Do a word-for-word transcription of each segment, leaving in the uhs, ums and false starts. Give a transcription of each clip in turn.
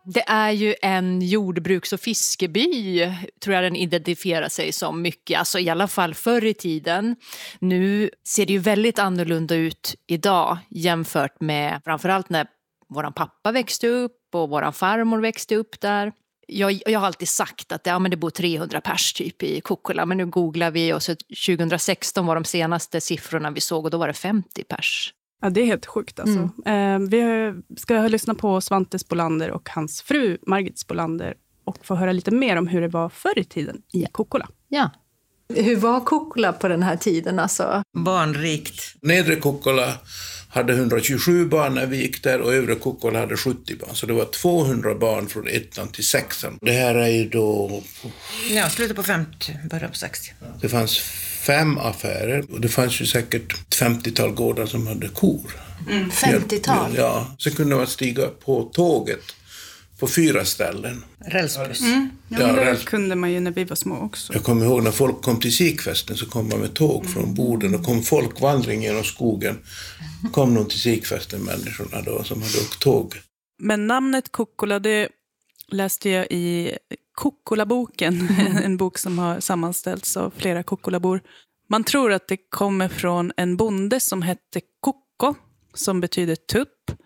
det är ju en jordbruks- och fiskeby, tror jag den identifierar sig som mycket. Alltså i alla fall förr i tiden. Nu ser det ju väldigt annorlunda ut idag jämfört med framförallt när våran pappa växte upp och våran farmor växte upp där. Jag, jag har alltid sagt att ja, men det bor trehundra pers typ i Kokkola, men nu googlar vi och så tjugohundrasexton var de senaste siffrorna vi såg och då var det femtio pers. Ja, det är helt sjukt alltså. Mm. Eh, vi ska lyssna på Svante Spolander och hans fru Margit Spolander och få höra lite mer om hur det var förr i tiden i Kokkola. Ja. Hur var Kokkola på den här tiden alltså? Barnrikt. Nedre Kokkola hade hundratjugosju barn när vi gick där och övre Kokkola hade sjuttio barn. Så det var tvåhundra barn från ettan till sexan. Det här är ju då... Ja, slutet på femtio, början på sextio. Det fanns fem affärer och det fanns ju säkert ett femtiotal gårdar som hade kor. Mm, femtiotal? Ja, så kunde man stiga på tåget på fyra ställen. Rälsbuss. Mm. Ja, ja, det räls... kunde man ju när vi var små också. Jag kommer ihåg när folk kom till Sikfesten så kom man med tåg mm. från Boden och kom folkvandring genom skogen. Kom någon till Sikfesten, människorna då som hade åkt tåg. Men namnet Kokkola, det läste jag i Kokkola-boken. En bok som har sammanställts av flera Kokkolabor. Man tror att det kommer från en bonde som hette Kokko, som betyder tupp.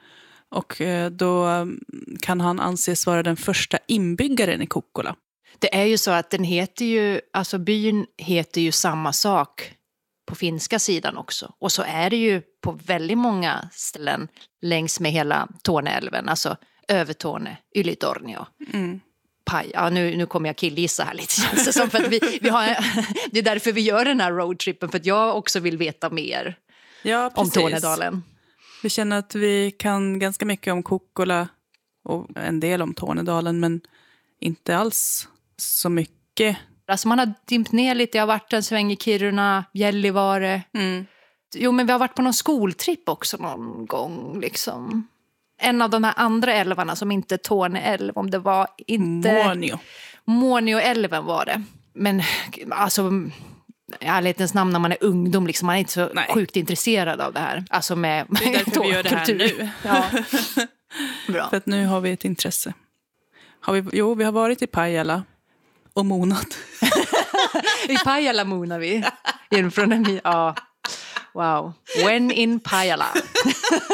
Och då kan han anses vara den första inbyggaren i Kokkola. Det är ju så att den heter ju, alltså byn heter ju samma sak på finska sidan också. Och så är det ju på väldigt många ställen längs med hela Torneälven. Alltså Övertorne, Ylitornio, mm. Paj. Ja, nu, nu kommer jag killgissa här lite. Känns det, som för att vi, vi har, det är därför vi gör den här roadtrippen. För att jag också vill veta mer ja, om Tornedalen. Vi känner att vi kan ganska mycket om Kokkola och en del om Tornedalen, men inte alls så mycket. Alltså man har dimpt ner lite, jag har varit en sväng i Kiruna, Gällivare. Mm. Jo, men vi har varit på någon skoltripp också någon gång liksom. En av de här andra älvarna som inte är Torneälv, om det var inte... Muonio. Muonioälven var det. Men alltså... I ärlighetens namn när man är ungdom liksom, man är inte så Nej. sjukt intresserad av det här. Alltså med det är därför vi gör det här nu. Ja. Bra. För att nu har vi ett intresse. Har vi, jo, vi har varit i Pajala och monat. I Pajala monar vi. Från en, ja. Wow. When in Pajala.